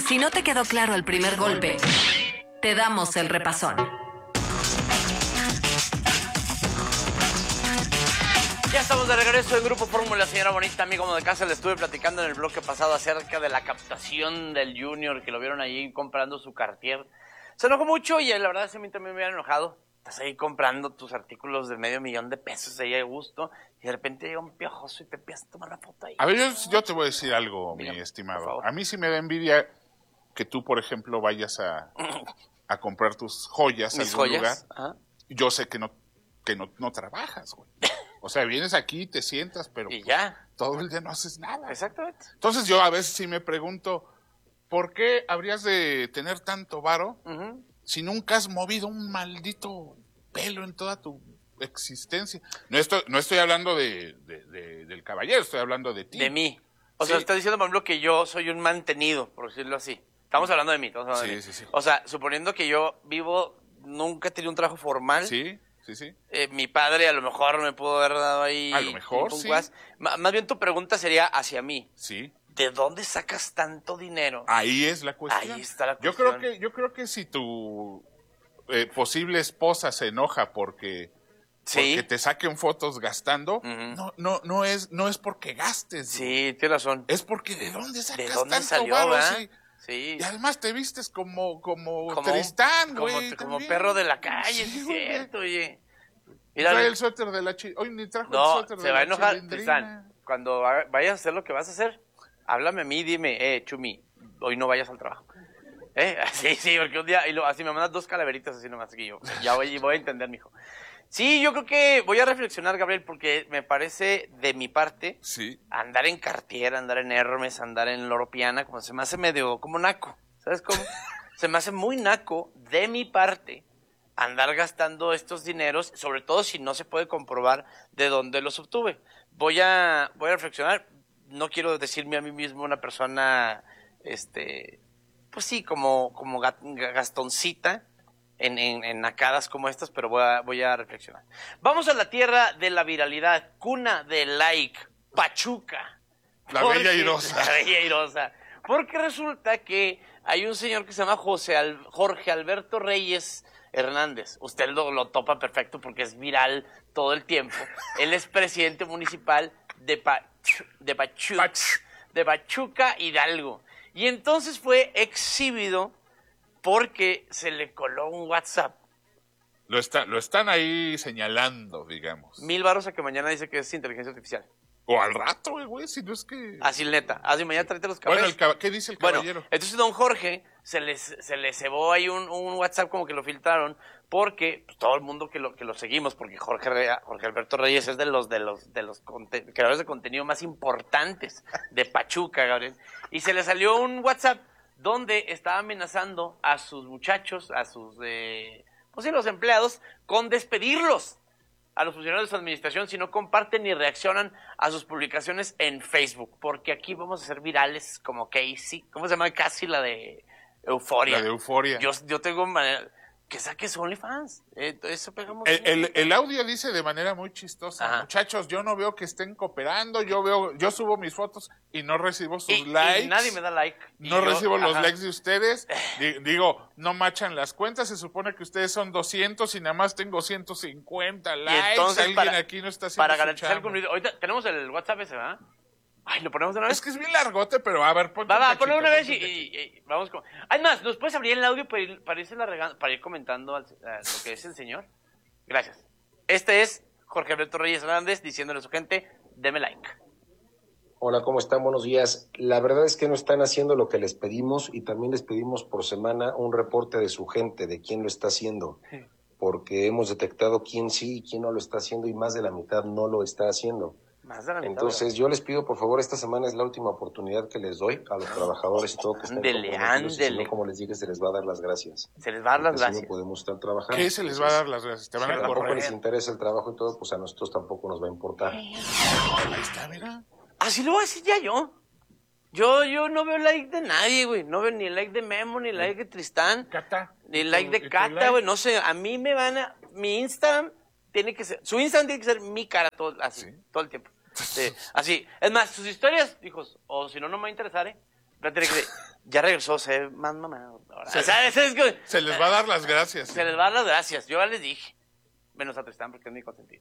Si no te quedó claro el primer golpe, te damos el repasón. Ya estamos de regreso en Grupo Fórmula, señora bonita, amigo de casa. Le estuve platicando en el bloque pasado acerca de la captación del Junior, que lo vieron ahí comprando su Cartier. Se enojó mucho y la verdad es que a mí también me había enojado. Estás ahí comprando tus artículos de $500,000 ahí de gusto y de repente llega un piojoso y te empieza a tomar la foto ahí. A ver, yo te voy a decir algo, Dígame, mi estimado. por favor. A mí sí me da envidia que tú, por ejemplo, vayas a comprar tus joyas a Mis algún joyas. lugar. Ajá. Yo sé que no trabajas, güey. O sea, vienes aquí, te sientas, pero Y ya. todo el día no haces nada. Exactamente. Entonces yo a veces sí me pregunto, ¿por qué habrías de tener tanto varo si nunca has movido un maldito pelo en toda tu existencia? No estoy hablando del caballero, estoy hablando de ti. De mí. O Sí. sea, estás diciendo, por ejemplo, que yo soy un mantenido, por decirlo así. Estamos hablando de mí. Sí. O sea, suponiendo que yo nunca he tenido un trabajo formal. Sí. Mi padre a lo mejor me pudo haber dado ahí. A lo mejor, un sí. guas. Más bien tu pregunta sería hacia mí. Sí. ¿De dónde sacas tanto dinero? Ahí es la cuestión. Ahí está la Yo cuestión. creo que si tu posible esposa se enoja porque te saquen fotos gastando, no es porque gastes. Sí, tienes razón. Es porque ¿de dónde sacas ¿De dónde tanto salió, varo? verdad? Sí. Sí. Y además te vistes como Tristán, güey. Como también. perro de la calle, Sí, es güey. cierto, oye. Mira, Trae el suéter de la Hoy ni trajo el no, suéter de se va a la enojar, Chilindrina. Tristán. Cuando vayas a hacer lo que vas a hacer, háblame a mí, dime, Chumi, hoy no vayas al trabajo. Sí, porque un día, así me mandas 2 calaveritas así nomás que yo. Ya voy a entender, mijo. Sí, yo creo que voy a reflexionar, Gabriel, porque me parece, de mi parte, Sí. andar en Cartier, andar en Hermes, andar en Loro Piana, como se me hace medio como naco. ¿Sabes cómo? Se me hace muy naco, de mi parte, andar gastando estos dineros, sobre todo si no se puede comprobar de dónde los obtuve. Voy a reflexionar. No quiero decirme a mí mismo una persona, pues sí, como gastoncita, en nacadas como estas, pero voy a reflexionar. Vamos a la tierra de la viralidad, cuna de like, Pachuca. La Bella Airosa. La Bella Airosa. Porque resulta que hay un señor que se llama Jorge Alberto Reyes Hernández. Usted lo topa perfecto porque es viral todo el tiempo. Él es presidente municipal de Pachuca, Hidalgo. Y entonces fue exhibido porque se le coló un WhatsApp. Lo están ahí señalando, digamos. 1,000 varos a que mañana dice que es inteligencia artificial. O al rato, güey, si no es que... Así neta. Así mañana tráete los cafés. Bueno, ¿qué dice el caballero? Bueno, entonces don Jorge se le cebó ahí un WhatsApp como que lo filtraron porque pues, todo el mundo que lo seguimos, porque Jorge Alberto Reyes es de los creadores de contenido más importantes de Pachuca, Gabriel. Y se le salió un WhatsApp donde estaba amenazando a sus muchachos, a sus pues sí, los empleados, con despedirlos a los funcionarios de su administración si no comparten ni reaccionan a sus publicaciones en Facebook, porque aquí vamos a ser virales como Casey. ¿Cómo se llama? Casi la de Euforia. La de Euforia. Yo tengo manera que saque su OnlyFans. Eso pegamos. El audio dice de manera muy chistosa: Ajá. Muchachos, yo no veo que estén cooperando, yo subo mis fotos y no recibo sus likes. Y nadie me da like. No recibo los ajá. likes de ustedes. Digo, no machan las cuentas. Se supone que ustedes son 200 y nada más tengo 150 likes. Y entonces, Alguien aquí no está haciendo para su garantizar el chamba. contenido. Ahorita tenemos el WhatsApp ese, ¿verdad? Ay, ¿lo ponemos de una vez? Es que es bien largote, pero a ver, ponte Va, un ponlo cachito, una vez ponte un y vamos con... Además, ¿nos puedes abrir el audio para ir comentando lo que es el señor? Gracias. Este es Jorge Alberto Reyes Hernández diciéndole a su gente, deme like. Hola, ¿cómo están? Buenos días. La verdad es que no están haciendo lo que les pedimos y también les pedimos por semana un reporte de su gente, de quién lo está haciendo, porque hemos detectado quién sí y quién no lo está haciendo y más de la mitad no lo está haciendo. Más de la mitad, Entonces, yo les pido, por favor, esta semana es la última oportunidad que les doy a los trabajadores y todo que estén comprometidos. Y si no, como les dije, se les va a dar las gracias. Se les va a dar las Porque si gracias. no podemos estar trabajando. ¿Qué se les va a dar las gracias? ¿Te van a Si tampoco correr? les interesa el trabajo y todo, pues a nosotros tampoco nos va a importar. Ahí está, mira. Así lo voy a decir ya yo. Yo no veo like de nadie, güey. No veo ni el like de Memo, ni el like de Tristán. Cata. Ni el like ¿Y de tu Cata, like? güey. No sé, a mí me van a... Mi Instagram tiene que ser... Su Instagram tiene que ser mi cara así, ¿Sí? todo el tiempo. Sí, así. Es más, sus historias, hijos, o si no, no me va a interesar, ¿eh? Va a tener que ser Ya regresó, se ve más mamado ahora. Se- O sea, Se les va a dar las gracias. se les va a dar las gracias. Yo ya les dije. Menos a Tristán porque es mi consentido.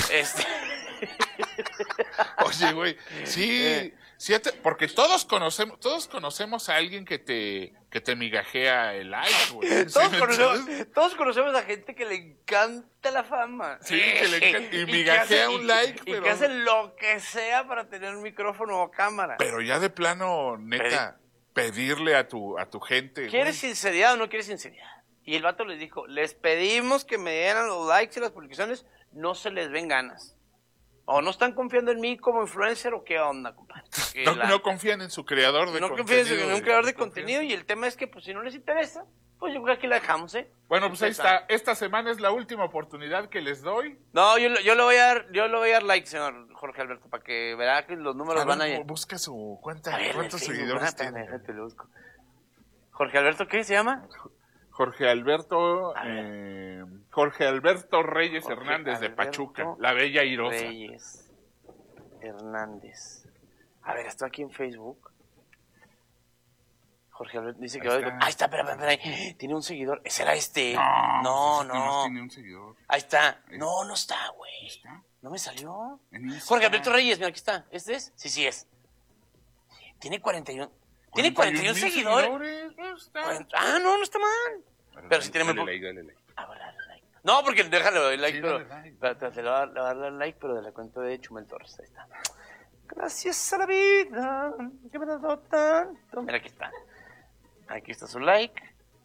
Oye, güey, sí, porque todos conocemos a alguien que te migajea el like, güey. ¿Sí me entiendes? Todos conocemos a gente que le encanta la fama. Sí, que le encanta, y que migajea hace- un like, y pero... que hace lo que sea para tener un micrófono o cámara. Pero ya de plano, neta, pedirle a tu gente. ¿Quieres güey. sinceridad o no quieres sinceridad? Y el vato les dijo, les pedimos que me dieran los likes y las publicaciones, no se les ven ganas. O no están confiando en mí como influencer o qué onda, compadre. Que No confían en su creador de no contenido. confían en un creador de contenido y el tema es que pues si no les interesa, pues yo creo que aquí la dejamos, ¿eh? Bueno, pues ahí está. Esta semana es la última oportunidad que les doy. No, yo le voy a dar like, señor Jorge Alberto, para que verá que los números A van ver, a... busca su cuenta. A ver, ¿Cuántos en Facebook, seguidores espérame, tiene? déjate, lo busco. Jorge Alberto, ¿qué se llama? Jorge Alberto, A ver. Jorge Alberto Reyes Jorge Hernández de Alberto Pachuca, la bella Irosa. Reyes Hernández. A ver, estoy aquí en Facebook. Jorge Alberto dice que... Ahí está. Ahí está, espera, ahí. Tiene un seguidor. ¿Ese era este? No, pues es que no. tiene un seguidor. Ahí está. No, no está, güey. ¿Está? ¿No me salió? En Instagram. Jorge Alberto Reyes, mira, aquí está. ¿Este es? Sí es. Tiene 41. Tiene 41 seguidores. No está. No está mal. Pero sí tiene muy poco. Dale like. Ah, bueno, dale like. No, porque déjale doy like, Sí, pero. dale like. Te le voy a dar like, pero de la cuenta de Chumel Torres. Ahí está. Gracias a la vida que me ha dado tanto. Mira, aquí está. Aquí está su like.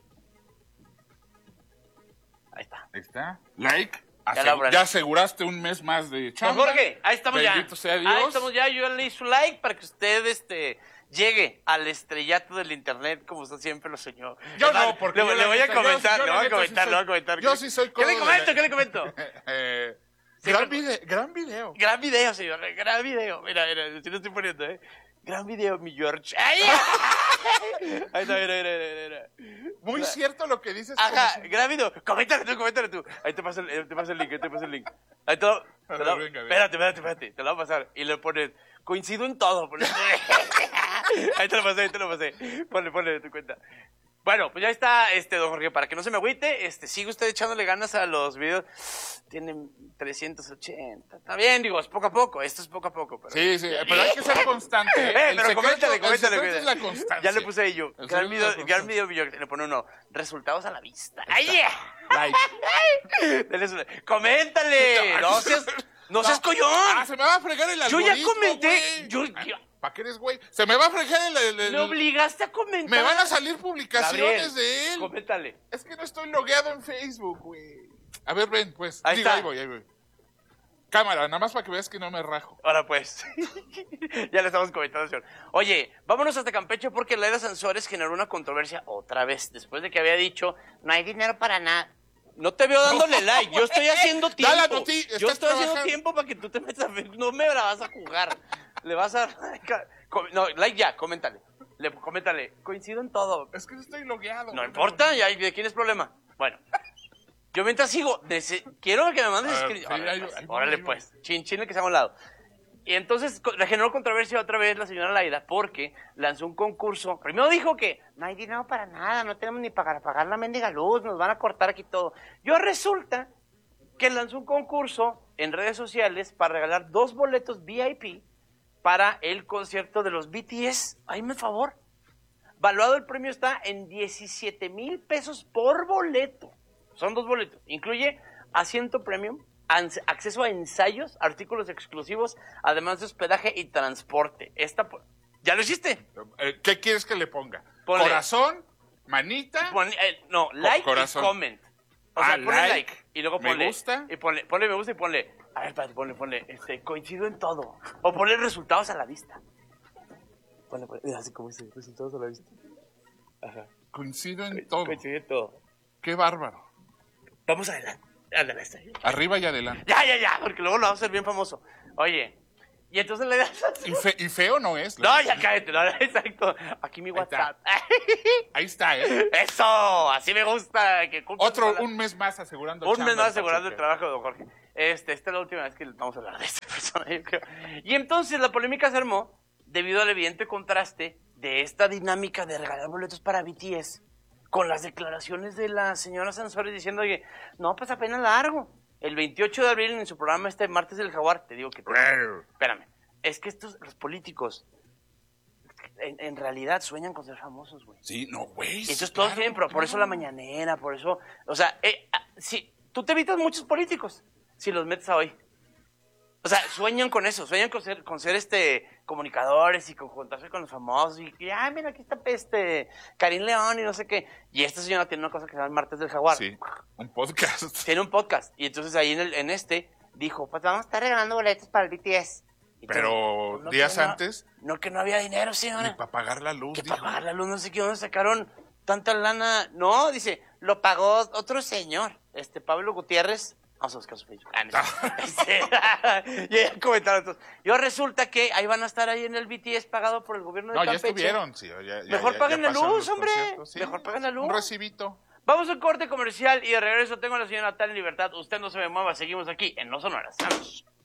Ahí está. Ahí está. Like. Ya la abran. Ya aseguraste un mes más de Don chamba. Jorge, ahí estamos ya. Bendito sea Dios. Ahí estamos ya. Yo ya le di su like para que usted llegue al estrellato del internet como usted siempre lo soñó. Yo Además, no, porque le yo la voy a neta, comentar, yo le la voy a neta sí comentar, soy- le voy a comentar. yo sí soy ¿Qué le codo de comento? la- ¿Qué le comento? Gran video, gran video. Gran video, señor, gran video. Mira, si lo estoy poniendo, ¿eh? Gran video, mi George. ¡Ay! Ahí está, mira. Muy cierto lo que dices. Ajá, como si- gran video. Coméntale tú. Ahí te paso el link, Ahí te lo... A te ver, lo- venga, venga. Espérate. Te lo voy a pasar. Y le pones... Coincido en todo. Ahí te lo pasé. Ponle tu cuenta. Bueno, pues ya está, don Jorge, para que no se me agüite, sigue usted echándole ganas a los videos. Tienen 380. Está bien, digo, es poco a poco. Esto es poco a poco. Pero... Sí, pero hay que ser constante. ¿eh? El pero secreto- coméntale. el secreto es la constancia. Ya le puse ahí yo. El Gran secreto es la video, constancia. le pone uno. Resultados a la vista. ¡Ay, yeah! Like. Dale su- ¡Coméntale! No seas collón. Se me va a fregar el Yo ya algoritmo, comenté. güey. ¿Para qué eres güey? Se me va a fregar Me obligaste a comentar. Me van a salir publicaciones Gabriel, de él. Coméntale. Es que no estoy logueado en Facebook, güey. A ver, ven, pues. Ahí está. Ahí voy. Cámara, nada más para que veas que no me rajo. Ahora pues, ya le estamos comentando, señor. Oye, vámonos hasta Campeche porque Laida Sansores generó una controversia otra vez, después de que había dicho, no hay dinero para nada. No te veo dándole like, yo estoy haciendo tiempo. Dale a ti, Yo estás estoy haciendo trabajando. tiempo para que tú te metas a Facebook, no me la vas a jugar. Le vas a... No, like ya, coméntale. Coméntale, coincido en todo. Es que no estoy logueado. No importa, ya, ¿de quién es problema? Bueno, yo mientras sigo, quiero que me mandes A ver, escrito. sí, ahí voy, Órale ahí voy. pues, chin que se haga a un lado. Y entonces generó controversia otra vez la señora Laida porque lanzó un concurso. Primero dijo que no hay dinero para nada, no tenemos ni para pagar la mendiga luz, nos van a cortar aquí todo. Yo resulta que lanzó un concurso en redes sociales para regalar 2 boletos VIP para el concierto de los BTS. Hágame el favor. Valuado el premio está en 17,000 pesos por boleto. Son 2 boletos. Incluye asiento premium, acceso a ensayos, artículos exclusivos, además de hospedaje y transporte. ¿Ya lo hiciste? ¿Qué quieres que le ponga? Ponle. ¿Corazón? ¿Manita? No, like corazón. y comment. O sea, ponle like, like y luego me ponle... gusta. Y ponle me gusta y ponle... A ver, espérate, ponle, coincido en todo. O ponle resultados a la vista. Ponle, mira, así como dice, resultados a la vista. Ajá. Coincido en todo. Coincido en todo. Qué bárbaro. Vamos adelante. Ándale, está ahí. Arriba y adelante. Ya, porque luego lo vamos a hacer bien famoso. Oye, y entonces le das... Y feo no es. No, ya cállate, no, exacto. Aquí mi Ahí está. WhatsApp. Ahí está, ¿eh? Eso, así me gusta. Que cumpla su palabra. Un mes más asegurando Un chamba mes más en asegurando el Pachuca. trabajo de don Jorge. Esta es la última vez que vamos a hablar de esta persona, yo creo. Y entonces la polémica se armó debido al evidente contraste de esta dinámica de regalar boletos para BTS con las declaraciones de la señora Sansores diciendo que no, pues apenas largo. El 28 de abril en su programa Martes del Jaguar, te digo que... Espérame, es que los políticos en realidad sueñan con ser famosos, güey. Sí, no, güey. Y entonces todos tienen, por eso la mañanera, por eso... O sea, si tú te evitas muchos políticos si los metes a hoy. O sea, sueñan con eso, sueñan con ser comunicadores y con juntarse con los famosos y ay, mira, aquí está Karim León y no sé qué. Y esta señora tiene una cosa que se llama Martes del Jaguar. Sí, un podcast. Tiene un podcast. Y entonces ahí dijo, pues vamos a estar regalando boletos para el BTS. Pero pues, días antes... No, que no había dinero, señora. Ni para pagar la luz, para pagar la luz, no sé qué, ¿dónde sacaron tanta lana? No, dice, lo pagó otro señor, Pablo Gutiérrez. Vamos a buscar su Facebook. Y ya comentaron todos. Yo resulta que ahí van a estar ahí en el BTS pagado por el gobierno de Campeche. Ya estuvieron, sí. Mejor paguen la luz, hombre. Sí, Mejor paguen la luz. Un recibito. Vamos a un corte comercial y de regreso tengo a la señora Natalia Libertad. Usted no se me mueva, seguimos aquí en No Sonoras. Vamos.